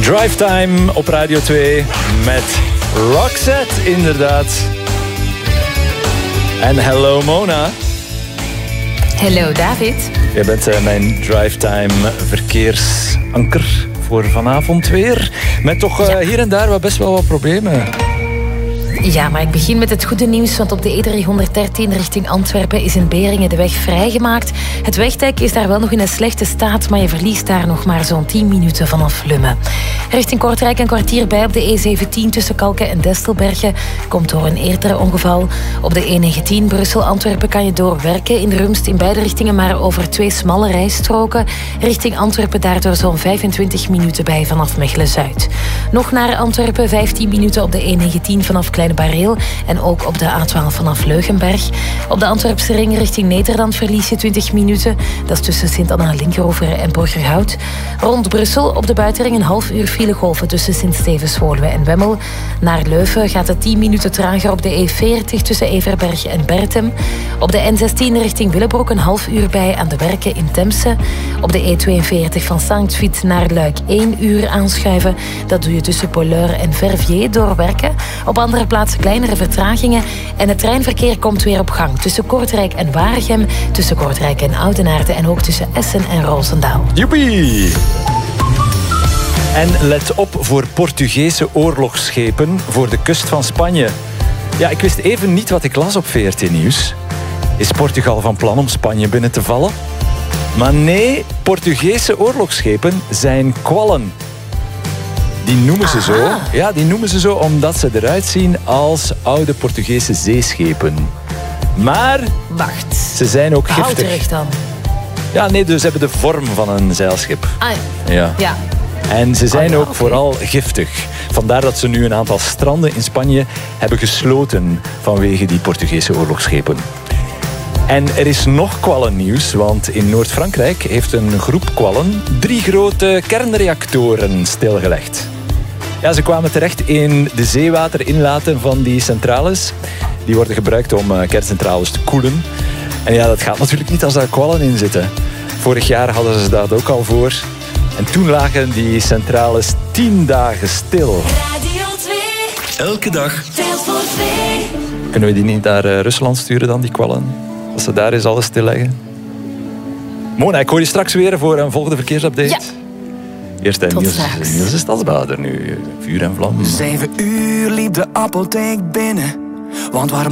Drive Time op Radio 2 met Roxette, inderdaad. En hello Mona. Hallo David. Jij bent mijn Drive Time verkeersanker voor vanavond weer. Met toch hier en daar best wel wat problemen. Ja, maar ik begin met het goede nieuws, want op de E313 richting Antwerpen is in Beringen de weg vrijgemaakt. Het wegdek is daar wel nog in een slechte staat, maar je verliest daar nog maar zo'n 10 minuten vanaf Lummen. Richting Kortrijk een kwartier bij op de E17 tussen Kalken en Destelbergen. Komt door een eerder ongeval. Op de E19 Brussel-Antwerpen kan je doorwerken in de Rumst in beide richtingen, maar over 2 smalle rijstroken. Richting Antwerpen daardoor zo'n 25 minuten bij vanaf Mechelen-Zuid. Nog naar Antwerpen 15 minuten op de E19 vanaf Kleine Bareel en ook op de A12 vanaf Leugenberg. Op de Antwerpse ring richting Nederland verlies je 20 minuten. Dat is tussen Sint-Anna-Linkeroever en Borgerhout. Rond Brussel op de buitenring een half uur filegolven tussen Sint-Stevens-Woluwe en Wemmel. Naar Leuven gaat het 10 minuten trager op de E40 tussen Everberg en Bertem. Op de N16 richting Willebroek een half uur bij aan de Werken in Temse. Op de E42 van Sankt-Vith naar Luik 1 uur aanschuiven. Dat doe je tussen Polleur en Verviers door Werken. Op andere plaatsen kleinere vertragingen en het treinverkeer komt weer op gang tussen Kortrijk en Waregem, tussen Kortrijk en Oudenaarde en ook tussen Essen en Roosendaal. Joepie! En let op voor Portugese oorlogsschepen voor de kust van Spanje. Ja, ik wist even niet wat ik las op VRT Nieuws. Is Portugal van plan om Spanje binnen te vallen? Maar nee, Portugese oorlogsschepen zijn kwallen. Die noemen ze zo. Ja, die noemen ze zo omdat ze eruit zien als oude Portugese zeeschepen. Maar wacht, ze zijn ook giftig. Houtrecht dan? Ja, nee, dus ze hebben de vorm van een zeilschip. Ja. En ze zijn ook vooral giftig. Vandaar dat ze nu een aantal stranden in Spanje hebben gesloten vanwege die Portugese oorlogsschepen. En er is nog kwallennieuws, want in Noord-Frankrijk heeft een groep kwallen 3 grote kernreactoren stilgelegd. Ja, ze kwamen terecht in de zeewaterinlaten van die centrales. Die worden gebruikt om kerncentrales te koelen. En ja, dat gaat natuurlijk niet als daar kwallen in zitten. Vorig jaar hadden ze dat ook al voor. En toen lagen die centrales 10 dagen stil. Radio 2. Elke dag. Telt voor 2. Kunnen we die niet naar Rusland sturen dan, die kwallen? Als ze daar eens alles stilleggen. Mona, ik hoor je straks weer voor een volgende verkeersupdate. Ja. Eerst en Niels de Stadsbader nu. Vuur en vlam. 7 uur liep de apotheek binnen. Want waarom